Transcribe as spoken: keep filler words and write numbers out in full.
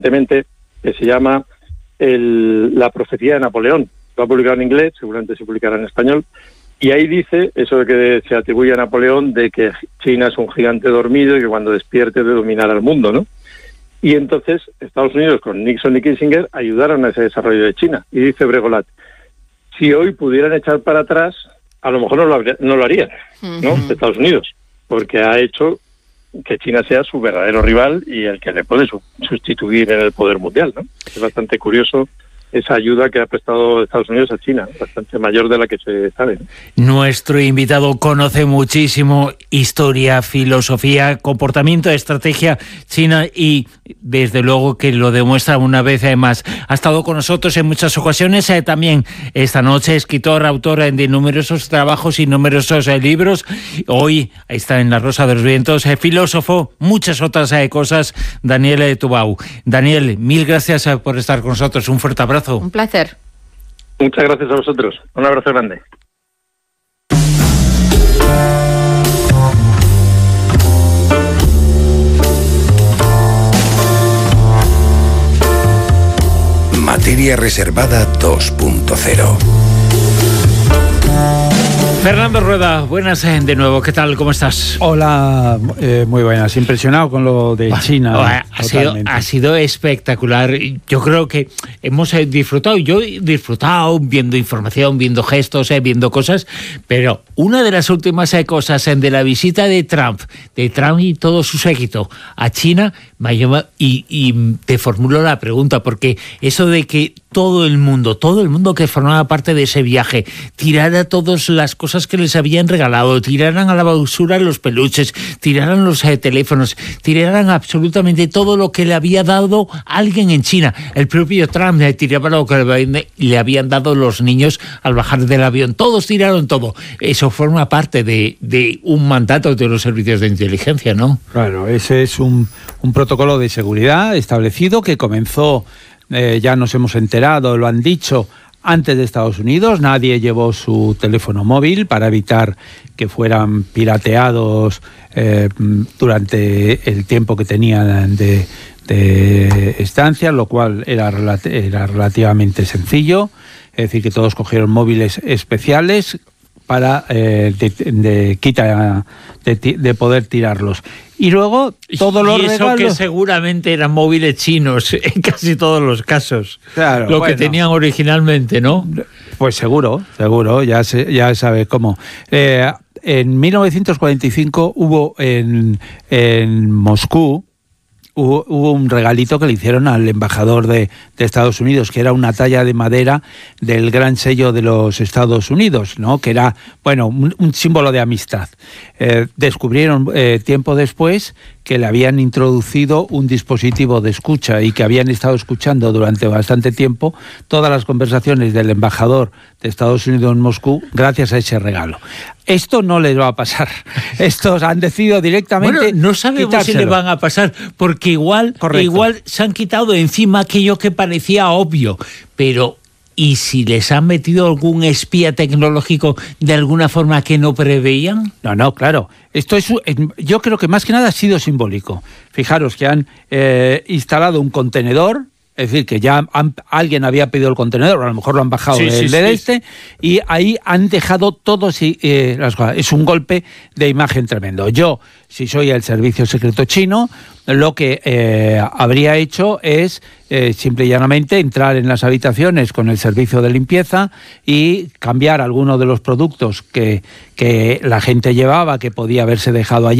recientemente, que se llama el, La profecía de Napoleón. Lo ha publicado en inglés, seguramente se publicará en español, y ahí dice eso de que se atribuye a Napoleón de que China es un gigante dormido y que cuando despierte de dominar al mundo, ¿no? Y entonces Estados Unidos con Nixon y Kissinger ayudaron a ese desarrollo de China. Y dice Bregolat, si hoy pudieran echar para atrás, a lo mejor no lo, habría, no lo harían, ¿no? Uh-huh. Estados Unidos, porque ha hecho que China sea su verdadero rival y el que le puede su- sustituir en el poder mundial, ¿no? Es bastante curioso esa ayuda que ha prestado Estados Unidos a China, bastante mayor de la que se sabe, ¿no? Nuestro invitado conoce muchísimo historia, filosofía, comportamiento, estrategia china y desde luego que lo demuestra una vez más. Ha estado con nosotros en muchas ocasiones, eh, también esta noche, escritor, autor de numerosos trabajos y numerosos eh, libros. Hoy está en La Rosa de los Vientos, eh, filósofo, muchas otras eh, cosas, Daniel eh, Tubau. Daniel, mil gracias eh, por estar con nosotros. Un fuerte abrazo. Un placer. Muchas gracias a vosotros. Un abrazo grande. Materia reservada dos punto cero. Fernando Rueda, buenas eh, de nuevo. ¿Qué tal? ¿Cómo estás? Hola, eh, muy buenas. Impresionado con lo de China. Oh, ha, sido, ha sido espectacular. Yo creo que hemos eh, disfrutado, yo he disfrutado viendo información, viendo gestos, eh, viendo cosas, pero una de las últimas eh, cosas eh, de la visita de Trump, de Trump y todo su séquito a China, me llama, y, y te formulo la pregunta, porque eso de que todo el mundo, todo el mundo que formaba parte de ese viaje, tirara todas las cosas que les habían regalado, tiraran a la basura los peluches, tiraran los eh, teléfonos, tiraran absolutamente todo lo que le había dado alguien en China. El propio Trump eh, tiraba lo que le habían, le habían dado los niños al bajar del avión. Todos tiraron todo. Eso forma parte de, de un mandato de los servicios de inteligencia, ¿no? Claro, ese es un, un protocolo de seguridad establecido que comenzó, eh, ya nos hemos enterado, lo han dicho, antes de Estados Unidos. Nadie llevó su teléfono móvil para evitar que fueran pirateados eh, durante el tiempo que tenían de, de estancia, lo cual era, relat- era relativamente sencillo. Es decir, que todos cogieron móviles especiales para eh, de, de, quita, de, de poder tirarlos. Y luego todos los y eso regalos... que seguramente eran móviles chinos en casi todos los casos. Claro, lo bueno, que tenían originalmente, ¿no? Pues seguro, seguro, ya se, ya sabe cómo. Eh, en mil novecientos cuarenta y cinco hubo en, en Moscú, hubo, hubo un regalito que le hicieron al embajador de, de Estados Unidos, que era una talla de madera del gran sello de los Estados Unidos, ¿no? Que era, bueno, un, un símbolo de amistad. Eh, descubrieron eh, tiempo después que le habían introducido un dispositivo de escucha y que habían estado escuchando durante bastante tiempo todas las conversaciones del embajador de Estados Unidos en Moscú gracias a ese regalo. Esto no les va a pasar. Estos han decidido directamente Bueno, no sabemos quitárselo. si le van a pasar, porque igual, igual se han quitado de encima aquello que parecía obvio, pero ¿y si les han metido algún espía tecnológico de alguna forma que no preveían? No, no, claro. Esto es, yo creo que más que nada ha sido simbólico. Fijaros que han eh, instalado un contenedor, es decir, que ya han, alguien había pedido el contenedor, o a lo mejor lo han bajado sí, del sí, del sí. este, y ahí han dejado todos eh, las cosas. Es un golpe de imagen tremendo. Yo, si soy el servicio secreto chino, lo que eh, habría hecho es eh, simple y llanamente entrar en las habitaciones con el servicio de limpieza y cambiar algunos de los productos que, que la gente llevaba, que podía haberse dejado allí.